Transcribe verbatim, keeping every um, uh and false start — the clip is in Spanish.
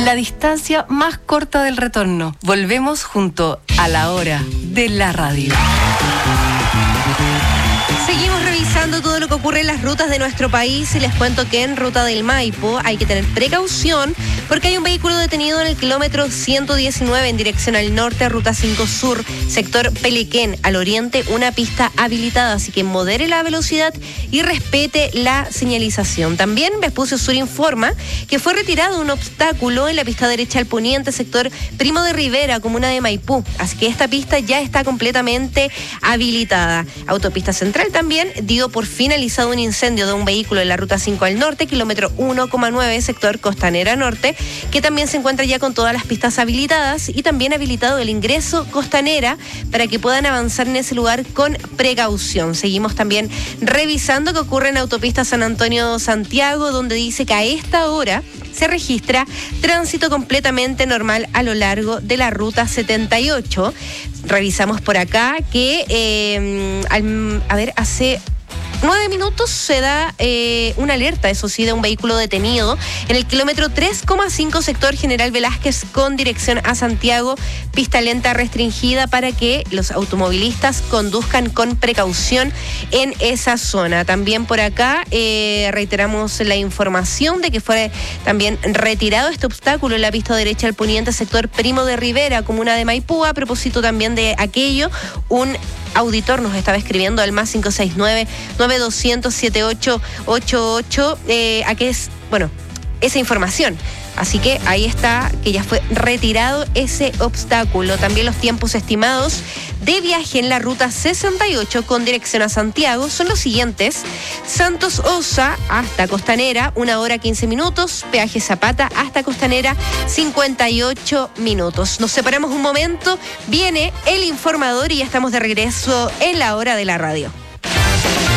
la distancia más corta del retorno. Volvemos junto a la hora de la radio. Seguimos revisando todo lo que ocurre en las rutas de nuestro país y les cuento que en Ruta del Maipo hay que tener precaución porque hay un vehículo detenido en el kilómetro ciento diecinueve en dirección al norte, Ruta cinco Sur, sector Pelequén, al oriente, una pista habilitada, así que modere la velocidad y respete la señalización. También Vespucio Sur informa que fue retirado un obstáculo en la pista derecha al poniente, sector Primo de Rivera, comuna de Maipú, así que esta pista ya está completamente habilitada. Autopista Central también dio por finalizado un incendio de un vehículo en la Ruta cinco al norte, kilómetro uno coma nueve, sector Costanera Norte, que también se encuentra ya con todas las pistas habilitadas y también habilitado el ingreso Costanera para que puedan avanzar en ese lugar con precaución. Seguimos también revisando qué ocurre en Autopista San Antonio-Santiago, donde dice que a esta hora se registra tránsito completamente normal a lo largo de la Ruta setenta y ocho. Revisamos por acá que, eh, al, a ver, hace nueve minutos se da eh, una alerta, eso sí, de un vehículo detenido en el kilómetro tres coma cinco, sector General Velázquez con dirección a Santiago, pista lenta restringida para que los automovilistas conduzcan con precaución en esa zona. También por acá eh, reiteramos la información de que fue también retirado este obstáculo en la pista derecha al poniente, sector Primo de Rivera, comuna de Maipú. A propósito también de aquello, un auditor nos estaba escribiendo al más cinco seis nueve, nueve dos cero cero, siete ocho ocho ocho, eh, a que es, bueno, esa información. Así que ahí está, que ya fue retirado ese obstáculo. También los tiempos estimados de viaje en la Ruta sesenta y ocho con dirección a Santiago son los siguientes. Santos Osa hasta Costanera, una hora quince minutos. Peaje Zapata hasta Costanera, cincuenta y ocho minutos. Nos separamos un momento, viene el informador y ya estamos de regreso en la hora de la radio.